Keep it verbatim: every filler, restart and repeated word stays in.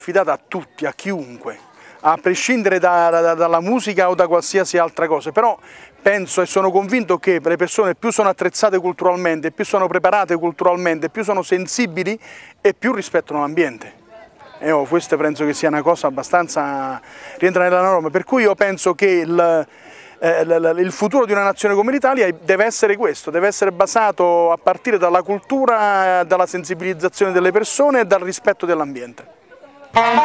affidata a tutti, a chiunque, a prescindere da, da, dalla musica o da qualsiasi altra cosa, però penso e sono convinto che le persone più sono attrezzate culturalmente, più sono preparate culturalmente, più sono sensibili e più rispettano l'ambiente. E oh, questo penso che sia una cosa abbastanza, rientra nella norma, per cui io penso che il, eh, il futuro di una nazione come l'Italia deve essere questo, deve essere basato a partire dalla cultura, dalla sensibilizzazione delle persone e dal rispetto dell'ambiente.